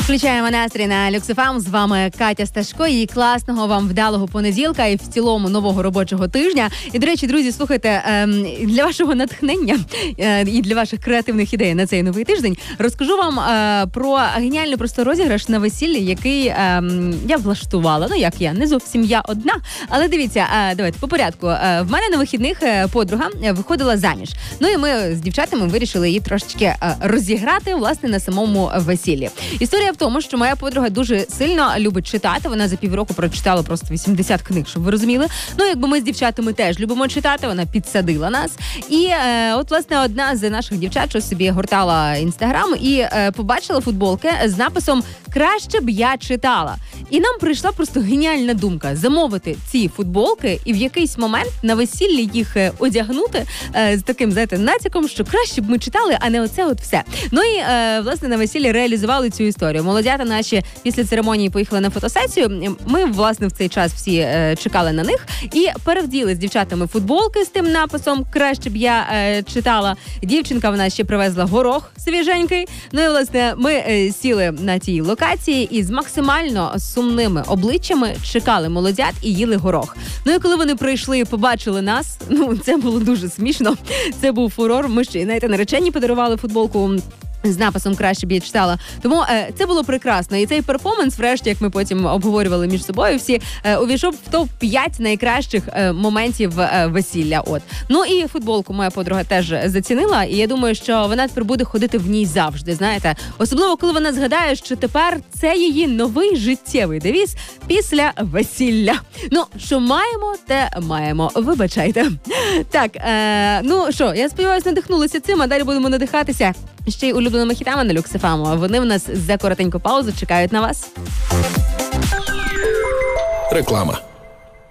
Включаємо настрій на Люкс ФМ. З вами Катя Сташко. І класного вам вдалого понеділка і в цілому нового робочого тижня. І, до речі, друзі, слухайте, для вашого натхнення і для ваших креативних ідей на цей новий тиждень розкажу вам про геніальний просто розіграш на весіллі, який я влаштувала. Ну, як я, не зовсім я одна. Але дивіться, давайте по порядку. В мене на вихідних подруга виходила заміж. Ну, і ми з дівчатами вирішили її трошечки розіграти, власне, на самому весіллі. Історія в тому, що моя подруга дуже сильно любить читати. Вона за півроку прочитала просто 80 книг, щоб ви розуміли. Ну, якби ми з дівчатами теж любимо читати, вона підсадила нас. І от, власне, одна з наших дівчат, що собі гортала Інстаграм і побачила футболки з написом «Краще б я читала». І нам прийшла просто геніальна думка замовити ці футболки і в якийсь момент на весіллі їх одягнути з таким, знаєте, натяком, що краще б ми читали, а не оце от все. Ну і, власне, на весіллі реалізували цю історію. Молодята наші після церемонії поїхали на фотосесію. Ми, власне, в цей час всі чекали на них і перевділи з дівчатами футболки з тим написом «Краще б я читала». Дівчинка в нас ще привезла горох свіженький. Ну і, власне, ми сіли на тій локації і з максимально сумними обличчями чекали молодят і їли горох. Ну і коли вони прийшли і побачили нас, ну, це було дуже смішно. Це був фурор. Ми ще, знаєте, наречені подарували футболку з написом «Краще б я читала». Тому це було прекрасно. І цей перформанс, врешті, як ми потім обговорювали між собою, всі увійшов в топ-5 найкращих моментів весілля. От. Ну і футболку моя подруга теж зацінила, і я думаю, що вона тепер буде ходити в ній завжди, знаєте. Особливо, коли вона згадає, що тепер це її новий життєвий девіз після весілля. Ну, що маємо, те маємо. Вибачайте. Так, ну що, я сподіваюся, надихнулися цим, а далі будемо надихатися ще й улюбленими хітами на Люкс ФМ. Вони в нас за коротеньку паузу чекають на вас. Реклама.